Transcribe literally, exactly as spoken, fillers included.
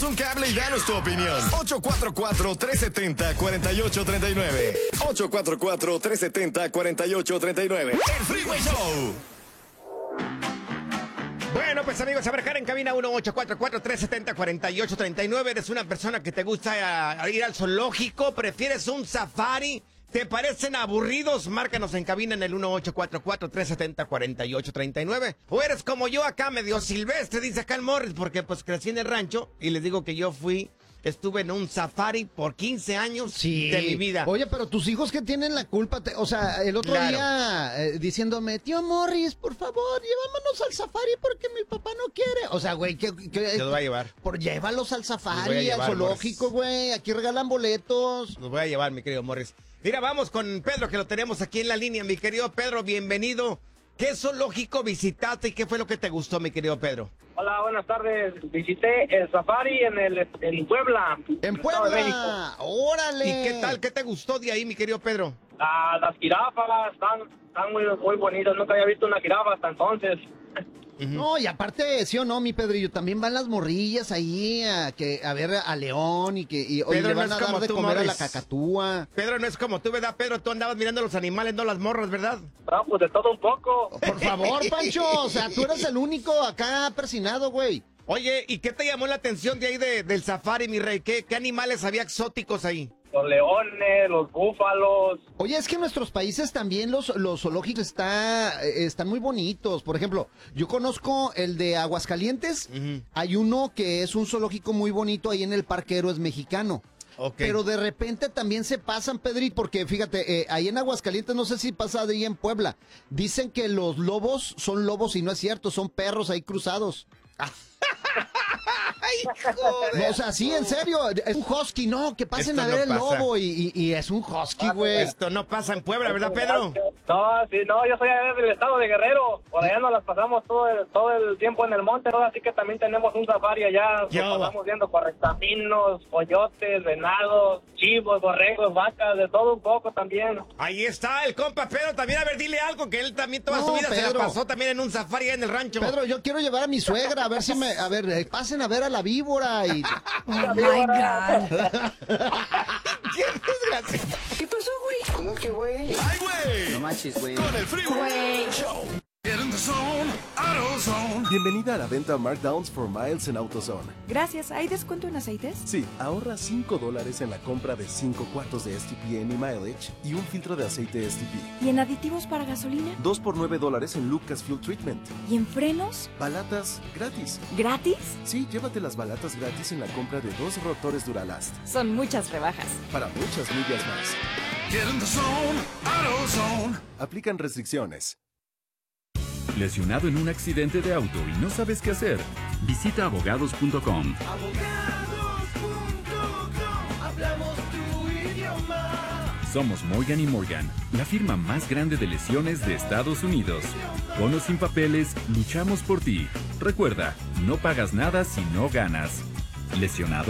Échanos un cable y danos tu opinión. ocho cuatro cuatro, tres siete cero, cuatro ocho tres nueve. ocho cuatro cuatro, tres siete cero, cuatro ocho tres nueve. El Freeway Show. Bueno, pues amigos, a marcar en cabina uno ocho cuatro cuatro, tres siete cero, cuatro ocho tres nueve. ¿Eres una persona que te gusta a, a ir al zoológico? ¿Prefieres un safari? ¿Te parecen aburridos? Márcanos en cabina en el uno ocho cuatro cuatro, tres siete cero, cuatro ocho tres nueve. O eres como yo acá, medio silvestre, dice acá el Morris, porque pues crecí en el rancho y les digo que yo fui... Estuve en un safari por quince años sí. de mi vida. Oye, pero tus hijos que tienen la culpa, te, o sea, el otro claro. día eh, diciéndome, tío Morris, por favor, llévanos al safari porque mi papá no quiere. O sea, güey, ¿qué, qué, te lo voy a llevar? Por llévalos al safari, llevar, al zoológico, güey. Aquí regalan boletos. Los voy a llevar, mi querido Morris. Mira, vamos con Pedro, que lo tenemos aquí en la línea. Mi querido Pedro, bienvenido. ¿Qué zoológico visitaste y qué fue lo que te gustó, mi querido Pedro? Hola, buenas tardes. Visité el safari en el en Puebla. ¿En Puebla? ¡Órale! ¿Y qué tal? ¿Qué te gustó de ahí, mi querido Pedro? Ah, las jirafas están, están muy, muy bonitas. Nunca había visto una jirafa hasta entonces. Uh-huh. No, y aparte, sí o no, mi Pedrillo, también van las morrillas ahí a que a ver a León y que y, Pedro, le no van a dar de tú, comer Morris. a la cacatúa. Pedro, no es como tú, ¿verdad, Pedro? Tú andabas mirando los animales, no las morras, ¿verdad? No, pues de todo un poco. Por favor, Pancho, o sea, tú eres el único acá persinado, güey. Oye, ¿y qué te llamó la atención de ahí de, del safari, mi rey? ¿Qué, qué animales había exóticos ahí? Los leones, los búfalos. Oye, es que en nuestros países también los, los zoológicos está, eh, están muy bonitos. Por ejemplo, yo conozco el de Aguascalientes. Uh-huh. Hay uno que es un zoológico muy bonito ahí en el Parque Héroes Mexicano. Okay. Pero de repente también se pasan, Pedrito, porque fíjate, eh, ahí en Aguascalientes, no sé si pasa de ahí en Puebla, dicen que los lobos son lobos y no es cierto, son perros ahí cruzados. Ay, no, o sea, sí, en serio, es un husky, no, que pasen Esto a ver no el pasa. lobo y, y, y es un husky, güey. Esto no pasa en Puebla, ¿verdad, Pedro? No, sí, no, yo soy del estado de Guerrero, por allá nos las pasamos todo el, todo el tiempo en el monte, ¿no? Así que también tenemos un safari allá, nos pasamos viendo correcaminos, coyotes, venados, chivos, borregos, vacas, de todo un poco también. Ahí está el compa Pedro, también, a ver, dile algo, que él también toda no, su vida Pedro. se la pasó también en un safari en el rancho. Pedro, yo quiero llevar a mi suegra, a ver si me, a ver, eh, pasen a ver a la víbora y... Oh my God. ¿Qué desgracia? ¿Qué pasó, güey? ¿Cómo que, güey? ¡Ay, güey! No manches, güey. Con el Freeway Show. Get in the zone, AutoZone. Bienvenida a la venta Markdowns for Miles en AutoZone. Gracias. ¿Hay descuento en aceites? Sí, ahorra cinco dólares en la compra de cinco cuartos de S T P N y Mileage y un filtro de aceite S T P. ¿Y en aditivos para gasolina? dos por nueve dólares en Lucas Fuel Treatment. ¿Y en frenos? Balatas gratis. ¿Gratis? Sí, llévate las balatas gratis en la compra de dos rotores Duralast. Son muchas rebajas. Para muchas millas más. Get in the zone, AutoZone. Aplican restricciones. ¿Lesionado en un accidente de auto y no sabes qué hacer? Visita abogados punto com. Abogados punto com. Hablamos tu idioma. Somos Morgan y Morgan, la firma más grande de lesiones de Estados Unidos. Con o sin papeles, luchamos por ti. Recuerda, no pagas nada si no ganas. ¿Lesionado?